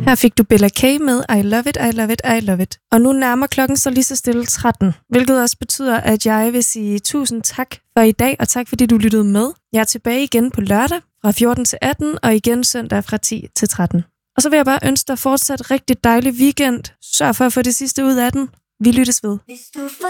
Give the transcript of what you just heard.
Her fik du Bella K med I Love It, I Love It, I Love It. Og nu nærmer klokken så lige så stille 13, hvilket også betyder, at jeg vil sige tusind tak for i dag, og tak fordi du lyttede med. Jeg er tilbage igen på lørdag fra 14 til 18, og igen søndag fra 10 til 13. Og så vil jeg bare ønske dig fortsat rigtig dejlig weekend. Sørg for at få det sidste ud af den. Vi lyttes ved. Hvis du får